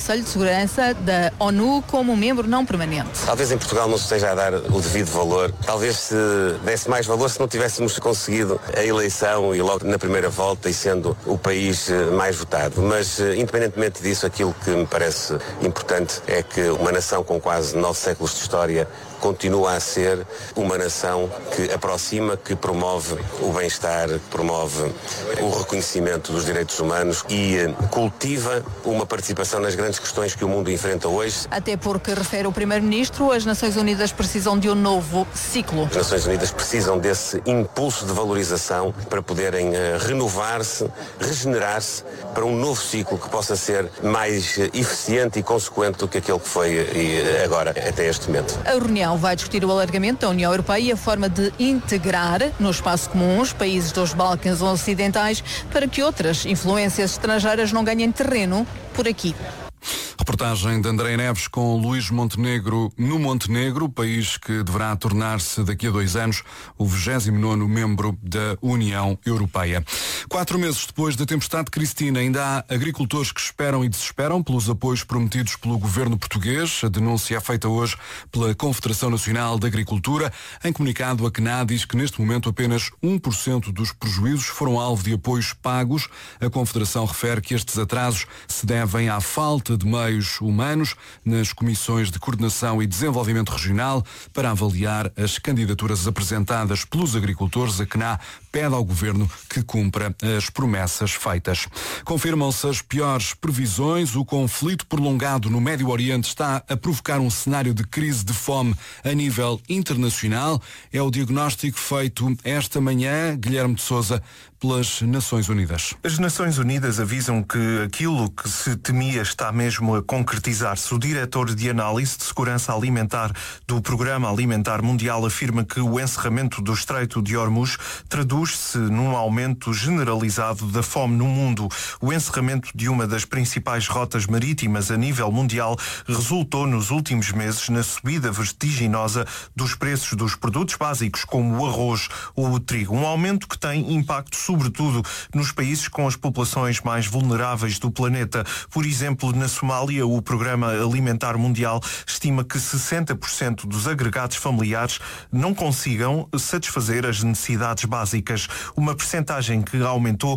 Conselho de Segurança da ONU como membro não permanente. Talvez em Portugal não se esteja a dar o devido valor. Talvez se desse mais valor se não tivéssemos conseguido a eleição e logo na primeira volta e sendo o país mais votado. Mas, independentemente disso, aquilo que me parece importante é que uma nação com quase 9 séculos de história continua a ser uma nação que aproxima, que promove o bem-estar, que promove o reconhecimento dos direitos humanos e cultiva uma participação nas grandes questões que o mundo enfrenta hoje. Até porque, refere o Primeiro-Ministro, as Nações Unidas precisam de um novo ciclo. As Nações Unidas precisam desse impulso de valorização para poderem renovar-se, regenerar-se para um novo ciclo que possa ser mais eficiente e consequente do que aquele que foi agora, até este momento. A reunião vai discutir o alargamento da União Europeia e a forma de integrar no espaço comum os países dos Balcãs Ocidentais para que outras influências estrangeiras não ganhem terreno por aqui. Reportagem de André Neves com Luís Montenegro no Montenegro, país que deverá tornar-se daqui a 2 anos o 29º membro da União Europeia. 4 meses depois da tempestade Cristina, ainda há agricultores que esperam e desesperam pelos apoios prometidos pelo governo português. A denúncia é feita hoje pela Confederação Nacional de Agricultura. Em comunicado, a CNA diz que neste momento apenas 1% dos prejuízos foram alvo de apoios pagos. A Confederação refere que estes atrasos se devem à falta de meios humanos nas comissões de coordenação e desenvolvimento regional para avaliar as candidaturas apresentadas pelos agricultores. A CNA pede ao governo que cumpra as promessas feitas. Confirmam-se as piores previsões. O conflito prolongado no Médio Oriente está a provocar um cenário de crise de fome a nível internacional. É o diagnóstico feito esta manhã, Guilherme de Sousa, pelas Nações Unidas. As Nações Unidas avisam que aquilo que se temia está mesmo a concretizar-se. O diretor de análise de segurança alimentar do Programa Alimentar Mundial afirma que o encerramento do Estreito de Hormuz traduz-se num aumento generalizado da fome no mundo. O encerramento de uma das principais rotas marítimas a nível mundial resultou nos últimos meses na subida vertiginosa dos preços dos produtos básicos, como o arroz ou o trigo. Um aumento que tem impacto sobretudo nos países com as populações mais vulneráveis do planeta. Por exemplo, na Somália, o Programa Alimentar Mundial estima que 60% dos agregados familiares não consigam satisfazer as necessidades básicas, uma percentagem que aumentou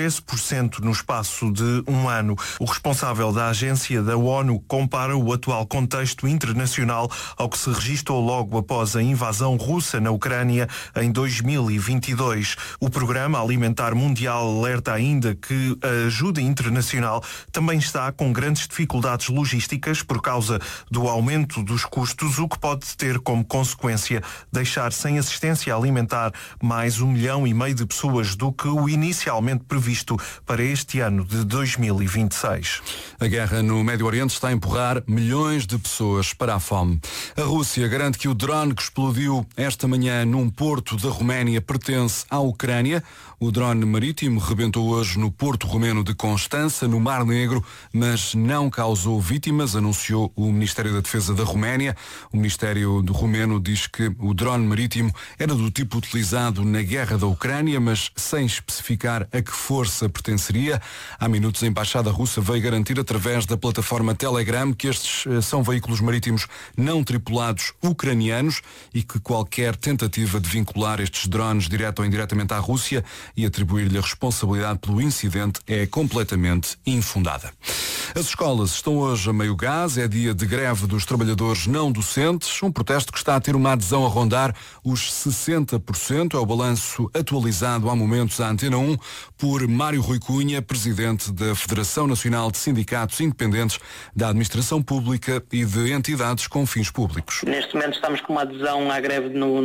13% no espaço de um ano. O responsável da agência da ONU compara o atual contexto internacional ao que se registrou logo após a invasão russa na Ucrânia em 2022. O Programa Alimentar Mundial alerta ainda que a ajuda internacional também está com grandes dificuldades logísticas por causa do aumento dos custos, o que pode ter como consequência deixar sem assistência alimentar mais 1,5 milhão de pessoas do que o inicialmente previsto para este ano de 2026. A guerra no Médio Oriente está a empurrar milhões de pessoas para a fome. A Rússia garante que o drone que explodiu esta manhã num porto da Roménia pertence à Ucrânia. O drone marítimo rebentou hoje no porto romeno de Constança, no Mar Negro, mas não causou vítimas, anunciou o Ministério da Defesa da Roménia. O Ministério romeno diz que o drone marítimo era do tipo utilizado na guerra da Ucrânia, mas sem especificar a que força pertenceria. Há minutos a Embaixada Russa veio garantir através da plataforma Telegram que estes são veículos marítimos não tripulados ucranianos e que qualquer tentativa de vincular estes drones direto ou indiretamente à Rússia e atribuir-lhe a responsabilidade pelo incidente é completamente infundada. As escolas estão hoje a meio gás, é dia de greve dos trabalhadores não docentes, um protesto que está a ter uma adesão a rondar os 60%, é o balanço atualizado há momentos à Antena 1 por Mário Rui Cunha, presidente da Federação Nacional de Sindicatos Independentes da Administração Pública e de entidades com fins públicos. Neste momento estamos com uma adesão à greve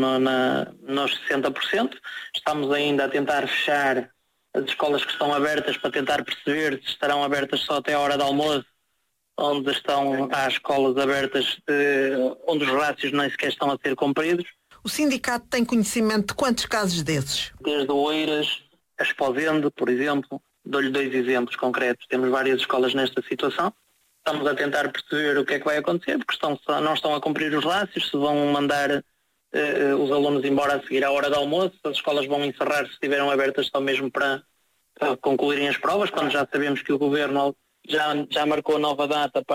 nos 60%, estamos ainda a tentar fechar as escolas que estão abertas para tentar perceber se estarão abertas só até a hora do almoço, onde estão as escolas abertas onde os rácios nem sequer estão a ser cumpridos. O sindicato tem conhecimento de quantos casos desses? Desde Oeiras, a Esposende, por exemplo, dou-lhe 2 exemplos concretos. Temos várias escolas nesta situação. Estamos a tentar perceber o que é que vai acontecer, porque não estão a cumprir os rácios, se vão mandar os alunos embora a seguir à hora do almoço, as escolas vão encerrar se estiveram abertas só mesmo para concluírem as provas, quando já sabemos que o Governo já marcou nova data para